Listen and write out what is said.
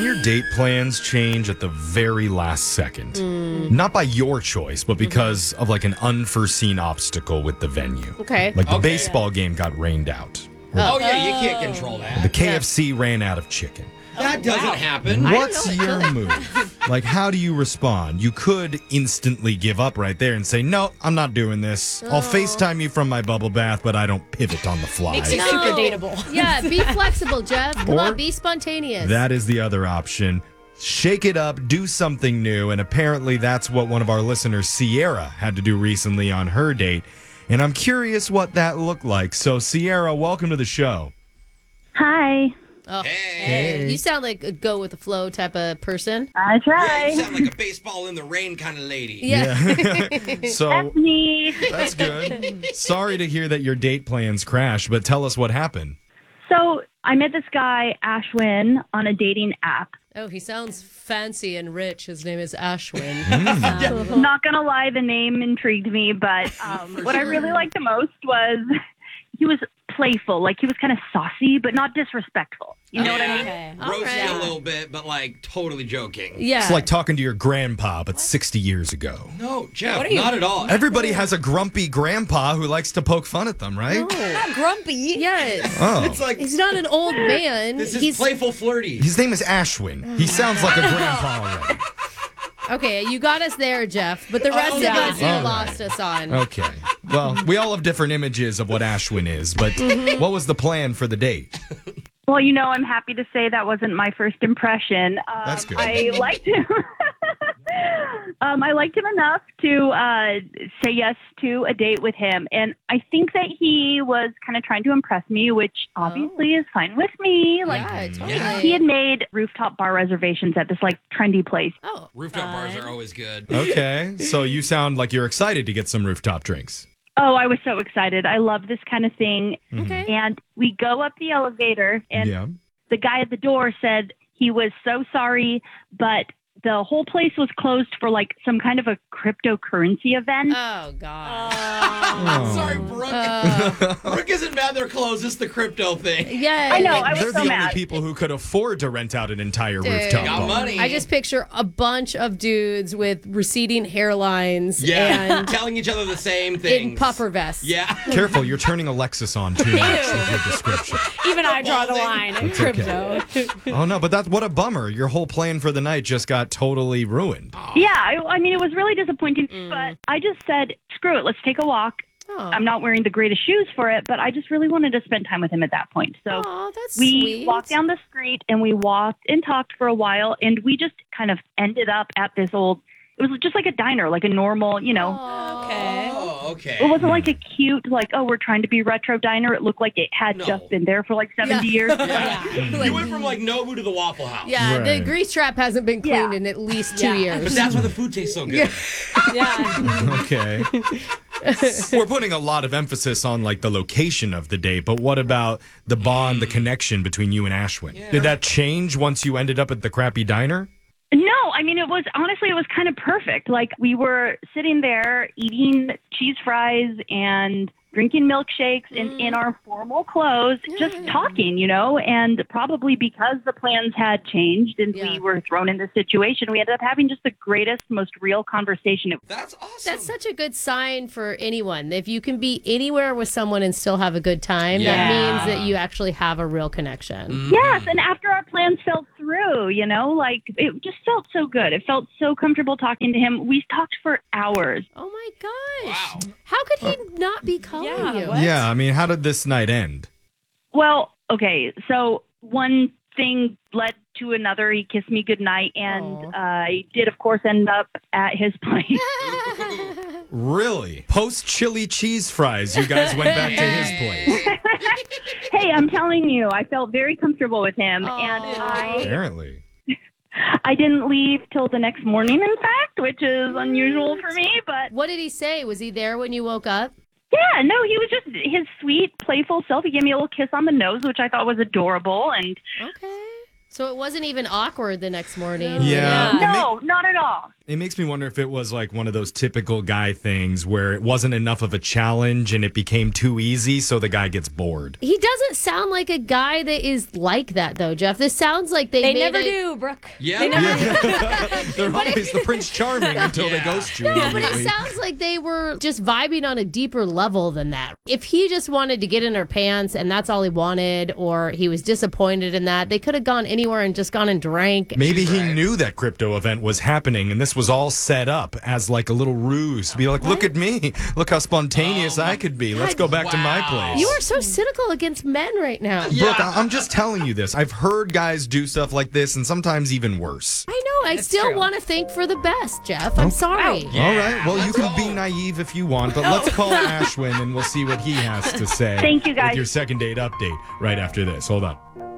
your date plans change at the very last second? Not by your choice, but because of like an unforeseen obstacle with the venue. Okay. Like the baseball game got rained out. Oh, yeah, you can't control that. The KFC ran out of chicken. That doesn't happen. What's your move? Like, how do you respond? You could instantly give up right there and say, no, I'm not doing this. I'll FaceTime you from my bubble bath, but I don't pivot on the fly. Makes it super dateable. Yeah, be flexible, Jeff. Come Or- on, be spontaneous. That is the other option. Shake it up, do something new. And apparently that's what one of our listeners, Sierra, had to do recently on her date. And I'm curious what that looked like. So, Sierra, welcome to the show. Hi. Oh, Hey. You sound like a go with the flow type of person. I Yeah, try. you sound like a baseball in the rain kind of lady. Yeah. So, That's me. that's good. Sorry to hear that your date plans crashed, but tell us what happened. So I met this guy, Ashwin, on a dating app. Oh, he sounds fancy and rich. His name is Ashwin. Not going to lie, the name intrigued me, but what I really liked the most was he was playful. Like, he was kind of saucy, but not disrespectful. You know what I mean? Okay. Roasting Alright. a little bit, but like totally joking. Yeah. It's like talking to your grandpa, but 60 years ago. No, Jeff, What are you- not at all. Everybody has a grumpy grandpa who likes to poke fun at them, right? Not grumpy. Yes. Oh. It's like, He's not an old man. this is He's playful flirty. His name is Ashwin. He sounds like a grandpa already. okay. You got us there, Jeff. But the rest of yeah. us, you All lost us on. Okay. Well, we all have different images of what Ashwin is, but what was the plan for the date? Well, you know, I'm happy to say that wasn't my first impression. That's good. I liked him. I liked him enough to say yes to a date with him. And I think that he was kind of trying to impress me, which obviously is fine with me. Like, Yeah, totally. Yeah. he had made rooftop bar reservations at this, like, trendy place. Oh. Rooftop bars are always good. Okay. So you sound like you're excited to get some rooftop drinks. Oh, I was so excited. I love this kind of thing. Okay. And we go up the elevator, and Yeah. the guy at the door said he was so sorry, but the whole place was closed for like some kind of a cryptocurrency event. Oh, God. Oh. Sorry, Brooke. Brooke isn't mad they're closed. It's the crypto thing. Yeah. I know, I was They're so the only mad. people who could afford to rent out an entire Dude. rooftop Got bar. money. I just picture a bunch of dudes with receding hairlines Yeah, and telling each other the same things. in puffer vests. Yeah. Careful, you're turning Alexis on too much with your description. Even I draw the line in It's okay. crypto. Oh no, but that's what a bummer. Your whole plan for the night just got totally ruined. Yeah, I mean, it was really disappointing, but I just said, screw it, let's take a walk. Oh. I'm not wearing the greatest shoes for it, but I just really wanted to spend time with him at that point. So Aw, that's we sweet. walked down the street and we walked and talked for a while, and we just kind of ended up at this old, it was just like a diner, like a normal, you know. Okay. Oh, okay. It wasn't like a cute, like, oh, we're trying to be retro diner. It looked like it had No. just been there for like 70 Yeah. years. Yeah. You went from like Nobu to the Waffle House. Yeah, the Right. grease trap hasn't been cleaned Yeah. in at least 2 Yeah. years. But that's why the food tastes so good. Yeah. Okay. We're putting a lot of emphasis on like the location of the date, but what about the bond, the connection between you and Ashwin? Yeah. Did that change once you ended up at the crappy diner? No, I mean, it was kind of perfect. Like, we were sitting there eating cheese fries and drinking milkshakes in our formal clothes, just talking, you know, and probably because the plans had changed and Yeah. we were thrown in this situation, we ended up having just the greatest, most real conversation. That's awesome. That's such a good sign for anyone. If you can be anywhere with someone and still have a good time, that Yeah. means that you actually have a real connection. Yes, and after our plans fell through, you know, like, it just felt so good. It felt so comfortable talking to him. We talked for hours. Oh my gosh. Wow. How could he not be calling Yeah, you? what? Yeah, I mean, how did this night end? Well, okay, so one thing led to another. He kissed me goodnight, and Aw. I did, of course, end up at his place. Really? Post chili cheese fries, you guys went back to his place. Hey, I'm telling you, I felt very comfortable with him, and Aw. Apparently. I didn't leave till the next morning, in fact, which is unusual for me, but What did he say? Was he there when you woke up? yeah, no, he was just his sweet, playful self. He gave me a little kiss on the nose, which I thought was adorable, and Okay. So it wasn't even awkward the next morning. Yeah. Yeah. no, not at all. It makes me wonder if it was like one of those typical guy things where it wasn't enough of a challenge and it became too easy, so the guy gets bored. He doesn't sound like a guy that is like that, though, Jeff. This sounds like they made never it- do, Brooke. Yeah. They never They're always the Prince Charming until they ghost you. No, but it immediately. sounds like they were just vibing on a deeper level than that. If he just wanted to get in her pants and that's all he wanted, or he was disappointed in that, they could have gone anywhere and just gone and drank. Maybe he knew that crypto event was happening and this was all set up as like a little ruse to be like, look at me. Look how spontaneous I could be. Let's go back to my place. You are so cynical against men right now. Brooke, I'm just telling you this. I've heard guys do stuff like this and sometimes even worse. I know. I still want to think for the best, Jeff. I'm sorry. All right. Well, you can be naive if you want, but let's call Ashwin and we'll see what he has to say. Thank you, guys. With your second date update right after this. Hold on.